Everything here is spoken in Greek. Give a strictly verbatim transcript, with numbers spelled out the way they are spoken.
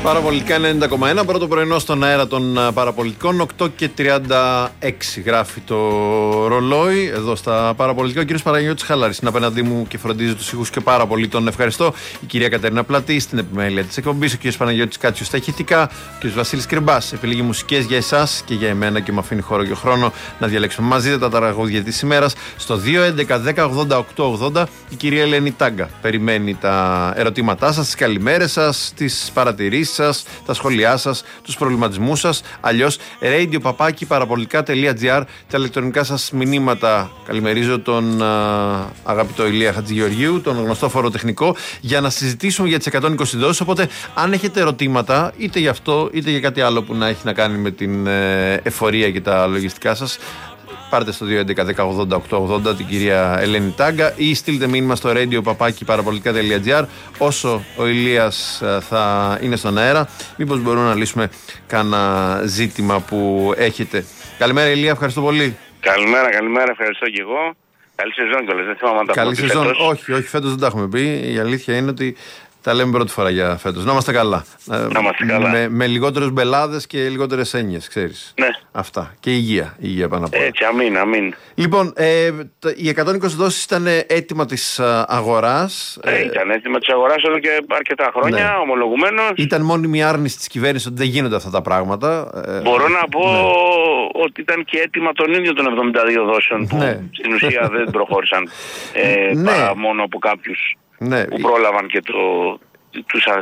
Παραπολιτικά ενενήντα κόμμα ένα, πρώτο πρωινό στον αέρα των Παραπολιτικών, οκτώ και τριάντα έξι γράφει το ρολόι εδώ στα Παραπολιτικά. Ο κύριος Παναγιώτης Χαλάρης είναι απέναντί μου και φροντίζει τους ήχους και πάρα πολύ τον ευχαριστώ. Η κυρία Κατερίνα Πλατή στην επιμέλεια της εκπομπής, ο κύριος Παναγιώτης Κάτσιος στα ηχητικά, ο κύριος Βασίλης Κρυμπάς επιλέγει μουσικές για εσάς και για εμένα και μου αφήνει χώρο και χρόνο να διαλέξουμε μαζί τα τραγούδια της ημέρας. Στο δύο έντεκα δέκα ογδόντα οκτώ ογδόντα η κυρία Ελένη Τάγκα περιμένει τα ερωτήματά σας, τις καλημέρες σας, τις παρατηρήσεις σας, τα σχόλιά σας, τους προβληματισμούς σας. Αλλιώς radio παπάκι παραπολιτικά τελεία τζι άρ, τα ηλεκτρονικά σας μηνύματα. Καλημερίζω τον α, αγαπητό Ηλία Χατζηγεωργίου, τον γνωστό φοροτεχνικό, για να συζητήσουμε για τις εκατόν είκοσι δόσεις. Οπότε, αν έχετε ερωτήματα, είτε για αυτό είτε για κάτι άλλο που να έχει να κάνει με την ε, εφορία και τα λογιστικά σας, πάρτε στο δύο έντεκα δέκα ογδόντα οκτώ ογδόντα την κυρία Ελένη Τάγκα ή στείλτε μήνυμα στο radio παπάκι παραπολιτικά τελεία τζι άρ. Όσο ο Ηλίας θα είναι στον αέρα, μήπως μπορούμε να λύσουμε κάνα ζήτημα που έχετε. Καλημέρα Ηλία, ευχαριστώ πολύ. Καλημέρα, καλημέρα, ευχαριστώ και εγώ. Καλή σεζόν κιόλας, δεν θυμάμαι να τα Καλή σεζόν, φέτος. όχι, όχι, φέτος δεν τα έχουμε πει. Η αλήθεια είναι ότι τα λέμε πρώτη φορά για φέτος. Να είμαστε καλά. Να είμαστε καλά. Με, με λιγότερες μπελάδες και λιγότερες έννοιες, ξέρεις. Ναι. Αυτά. Και υγεία. Υγεία πάνω απ' όλα. Έτσι, αμήν, αμήν. Λοιπόν, ε, οι εκατόν είκοσι δόσεις ήταν έτοιμα της αγοράς. Ε, ήταν έτοιμα της αγοράς εδώ και αρκετά χρόνια, ναι. Ομολογουμένως. Ήταν μόνιμη άρνηση της κυβέρνησης ότι δεν γίνονται αυτά τα πράγματα. Μπορώ να πω ναι. ότι ήταν και έτοιμα των ίδιων των εβδομήντα δύο δόσεων που ναι. στην ουσία δεν προχώρησαν ε, ναι. παρά μόνο από κάποιους ναι. που πρόλαβαν και το, τους